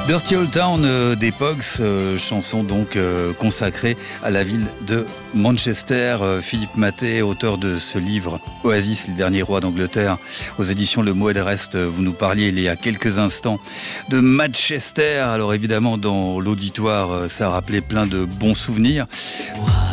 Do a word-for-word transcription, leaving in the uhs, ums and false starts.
Dirty Old Town euh, des Pogues, euh, chanson donc euh, consacrée à la ville de Manchester. Euh, Philippe Mathey, auteur de ce livre Oasis, le dernier roi d'Angleterre, aux éditions Le Mot et le Reste. Vous nous parliez il y a quelques instants de Manchester. Alors évidemment, dans l'auditoire, euh, ça a rappelé plein de bons souvenirs.